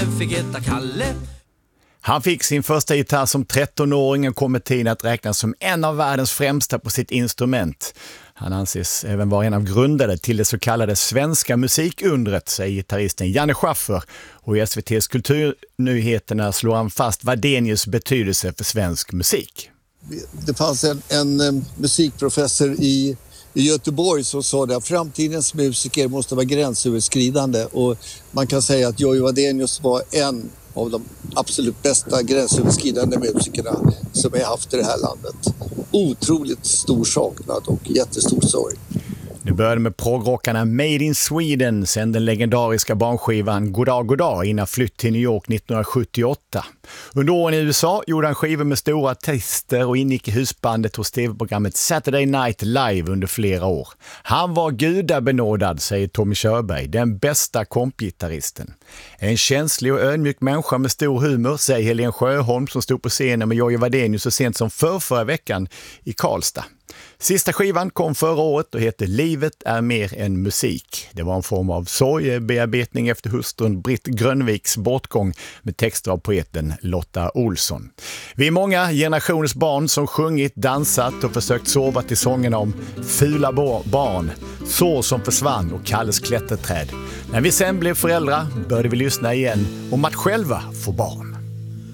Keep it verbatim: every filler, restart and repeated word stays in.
fick heta Kalle. Han fick sin första gitarr som trettonåring och kom tiden att räknas som en av världens främsta på sitt instrument. Han anses även vara en av grundare till det så kallade svenska musikundret, säger gitarristen Janne Schaffer. Och i S V T:s kulturnyheterna slår han fast Wadenius betydelse för svensk musik. Det fanns en, en musikprofessor i, i Göteborg som sa att framtidens musiker måste vara gränsöverskridande. Och man kan säga att Jojje Wadenius var en av de absolut bästa gränsöverskridande musikerna som vi har haft i det här landet. Otroligt stor saknad och jättestor sorg. Det började med proggrockarna Made in Sweden, sen den legendariska barnskivan Goddag Goddag innan flytt till New York nittonhundrasjuttioåtta. Under åren i U S A gjorde han skivor med stora artister och ingick i husbandet hos tv-programmet Saturday Night Live under flera år. Han var gudabenådad, säger Tommy Körberg, den bästa kompgitarristen. En känslig och ödmjuk människa med stor humor, säger Helen Sjöholm som stod på scenen med Jojje Wadenius så sent som för förra veckan i Karlstad. Sista skivan kom förra året och heter Livet är mer än musik. Det var en form av sorgebearbetning efter hustrun Britt Grönviks bortgång med texter av poeten Lotta Olsson. Vi är många generationers barn som sjungit, dansat och försökt sova till sångerna om fula barn, sår som försvann och Kalles klätterträd. När vi sen blev föräldrar började vi lyssna igen om att själva få barn.